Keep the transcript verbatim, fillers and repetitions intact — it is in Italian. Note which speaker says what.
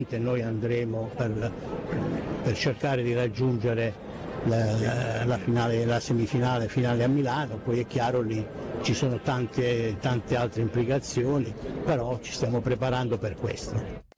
Speaker 1: Noi andremo per, per cercare di raggiungere la, la, finale, la semifinale finale a Milano, poi è chiaro lì ci sono tante, tante altre implicazioni, però ci stiamo preparando per questo.